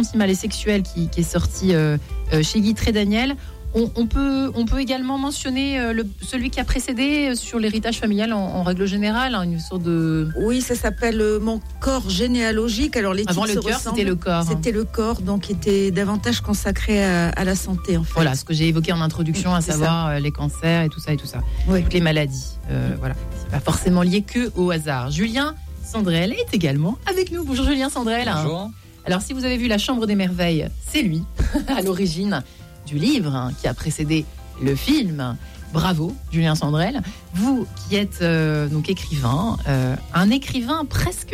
sentimentale et sexuelle qui est sorti chez Guy Trédaniel. On peut également mentionner celui qui a précédé sur l'héritage familial en règle générale, une sorte de... Oui, ça s'appelle Mon corps généalogique. Alors les Avant titres le cœur, ressemblent. c'était le corps. C'était le corps, donc qui était davantage consacré à la santé, en fait. Voilà, ce que j'ai évoqué en introduction, à C'est savoir les cancers et tout ça. Oui. Toutes les maladies. Voilà, c'est pas forcément lié que au hasard. Julien Sandrel est également avec nous. Bonjour Julien Sandrel. Bonjour. Alors si vous avez vu La Chambre des Merveilles, c'est lui, à l'origine du livre qui a précédé le film. Bravo, Julien Sandrel. Vous qui êtes donc écrivain, un écrivain presque...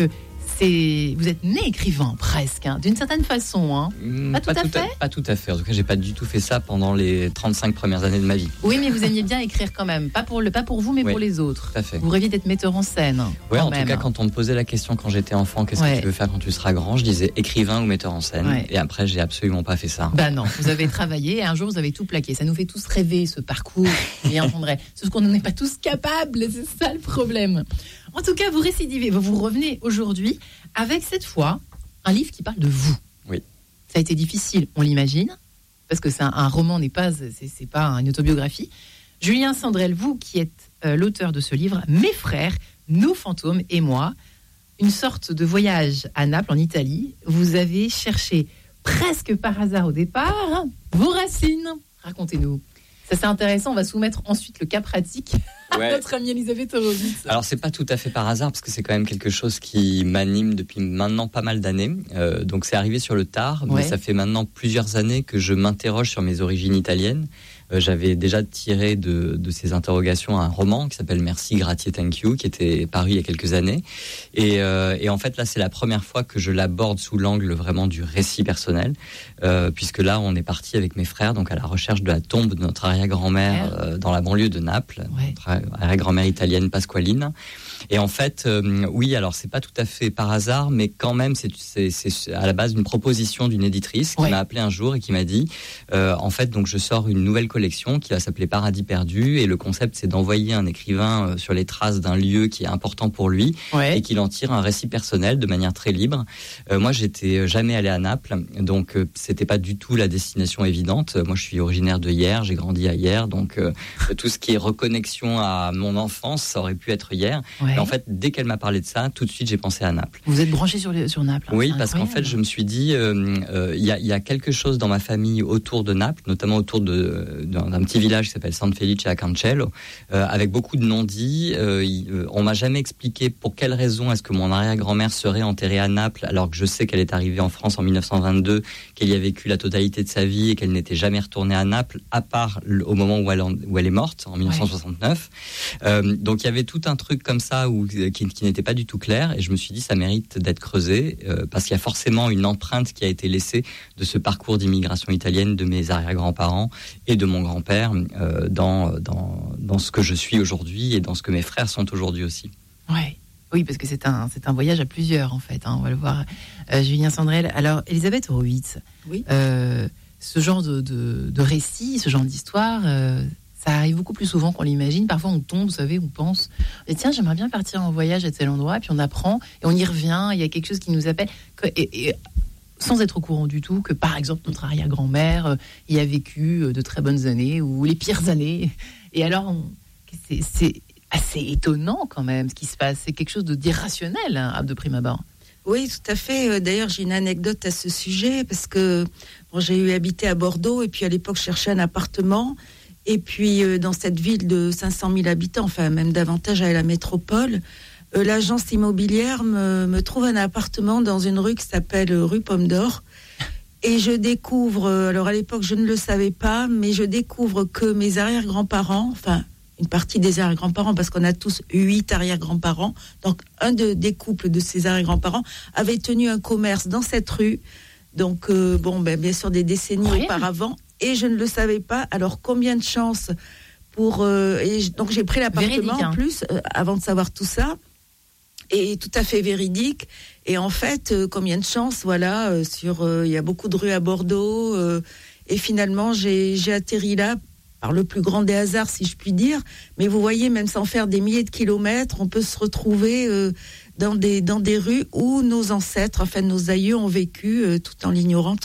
Vous êtes né écrivain presque, d'une certaine façon. Pas tout à fait. Pas tout à fait. En tout cas, j'ai pas du tout fait ça pendant les 35 premières années de ma vie. Oui, mais vous aimiez bien écrire quand même. Pas pour vous, mais pour les autres. Tout à fait. Vous rêviez d'être metteur en scène. Oui, en tout cas, quand on me posait la question quand j'étais enfant, qu'est-ce que tu veux faire quand tu seras grand, je disais écrivain ou metteur en scène. Ouais. Et après, j'ai absolument pas fait ça. Bah non, vous avez travaillé et un jour, vous avez tout plaqué. Ça nous fait tous rêver, ce parcours. Julien Sandrel. Sauf qu'on n'en est pas tous capables. C'est ça le problème. En tout cas, vous récidivez. Vous revenez aujourd'hui avec cette fois un livre qui parle de vous. Oui. Ça a été difficile, on l'imagine, parce que c'est un roman, c'est pas une autobiographie. Julien Sandrel, vous qui êtes l'auteur de ce livre, Mes frères, nos fantômes et moi, une sorte de voyage à Naples, en Italie. Vous avez cherché presque par hasard au départ vos racines. Racontez-nous. Ça, c'est intéressant. On va soumettre ensuite le cas pratique à notre amie Elisabeth Horowitz. Alors, c'est pas tout à fait par hasard, parce que c'est quand même quelque chose qui m'anime depuis maintenant pas mal d'années. Donc, c'est arrivé sur le tard, mais ça fait maintenant plusieurs années que je m'interroge sur mes origines italiennes. J'avais déjà tiré de ces interrogations un roman qui s'appelle Merci, Grazie, Thank You, qui était paru il y a quelques années. Et en fait, là, c'est la première fois que je l'aborde sous l'angle vraiment du récit personnel, puisque là, on est parti avec mes frères, donc à la recherche de la tombe de notre arrière-grand-mère dans la banlieue de Naples, notre arrière-grand-mère italienne Pasqualine. Et en fait, oui, alors c'est pas tout à fait par hasard, mais quand même, c'est à la base une proposition d'une éditrice qui m'a appelé un jour et qui m'a dit, en fait, donc je sors une nouvelle collection qui va s'appeler Paradis perdu, et le concept, c'est d'envoyer un écrivain sur les traces d'un lieu qui est important pour lui et qu'il en tire un récit personnel de manière très libre. Moi, j'étais jamais allé à Naples, donc c'était pas du tout la destination évidente. Moi, je suis originaire de Hyères, j'ai grandi à Hyères, donc tout ce qui est reconnexion à mon enfance, ça aurait pu être Hyères. Et en fait, dès qu'elle m'a parlé de ça, tout de suite, j'ai pensé à Naples. Vous êtes branché sur Naples. Oui, parce qu'en fait, je me suis dit, il y a quelque chose dans ma famille autour de Naples, notamment autour d'un petit village qui s'appelle San Felice a Cancello, avec beaucoup de non-dits. On m'a jamais expliqué pour quelle raison est-ce que mon arrière-grand-mère serait enterrée à Naples, alors que je sais qu'elle est arrivée en France en 1922, qu'elle y a vécu la totalité de sa vie et qu'elle n'était jamais retournée à Naples, à part au moment où elle est morte, en 1969. Donc il y avait tout un truc comme ça qui n'était pas du tout clair, et je me suis dit ça mérite d'être creusé, parce qu'il y a forcément une empreinte qui a été laissée de ce parcours d'immigration italienne de mes arrière-grands-parents et de mon grand-père dans ce que je suis aujourd'hui et dans ce que mes frères sont aujourd'hui aussi. Oui, parce que c'est un voyage à plusieurs en fait, on va le voir. Julien Sandrel, alors Elisabeth Horowitz, ce genre de récit, ce genre d'histoire, ça arrive beaucoup plus souvent qu'on l'imagine. Parfois on tombe, vous savez, on pense, tiens, j'aimerais bien partir en voyage à tel endroit, puis on apprend et on y revient, il y a quelque chose qui nous appelle, et sans être au courant du tout que, par exemple, notre arrière-grand-mère y a vécu de très bonnes années ou les pires années. Et alors, c'est assez étonnant quand même ce qui se passe. C'est quelque chose d'irrationnel de prime abord. Oui, tout à fait. D'ailleurs, j'ai une anecdote à ce sujet parce que j'ai eu habité à Bordeaux et puis à l'époque, je cherchais un appartement. Et puis, dans cette ville de 500 000 habitants, enfin même davantage à la métropole, l'agence immobilière me trouve un appartement dans une rue qui s'appelle rue Pomme d'Or. Et je découvre, alors à l'époque je ne le savais pas, mais je découvre que mes arrière-grands-parents, enfin une partie des arrière-grands-parents, parce qu'on a tous 8 arrière-grands-parents, donc des couples de ces arrière-grands-parents avait tenu un commerce dans cette rue, donc bien sûr des décennies auparavant, et je ne le savais pas. Alors combien de chance donc j'ai pris l'appartement en plus, avant de savoir tout ça. Et tout à fait véridique. Et en fait, combien de chance, il y a beaucoup de rues à Bordeaux. Et finalement, j'ai atterri là par le plus grand des hasards, si je puis dire. Mais vous voyez, même sans faire des milliers de kilomètres, on peut se retrouver dans des rues où nos ancêtres, nos aïeux ont vécu tout en l'ignorant.